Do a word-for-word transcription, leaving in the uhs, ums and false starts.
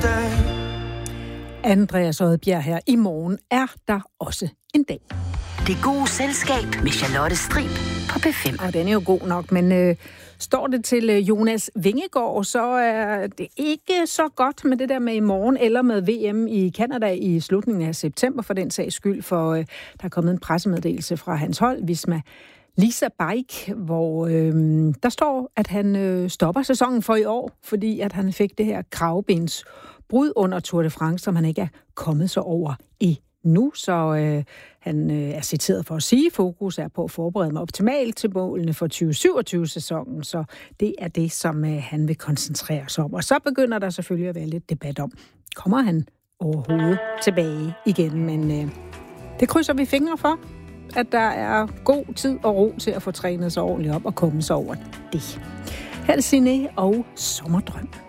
dag. Andreas Odbjerg her. I morgen er der også en dag. Det gode selskab med Charlotte Strib på P fem. Og den er jo god nok, men øh, står det til øh, Jonas Vingegaard, så er det ikke så godt med det der med i morgen, eller med V M i Canada i slutningen af september, for den sags skyld, for øh, der er kommet en pressemeddelelse fra hans hold, Visma Lease a Bike, hvor øh, der står, at han øh, stopper sæsonen for i år, fordi at han fik det her kravbensbrud under Tour de France, som han ikke er kommet så over i nu, så øh, han øh, er citeret for at sige, fokus er på at forberede mig optimalt til målene for tyve syvogtyve-sæsonen, så det er det, som øh, han vil koncentrere sig om. Og så begynder der selvfølgelig at være lidt debat om, kommer han overhovedet tilbage igen, men øh, det krydser vi fingre for, at der er god tid og ro til at få trænet sig ordentligt op og komme sig over det. Her er det Signe og Sommerdrøm.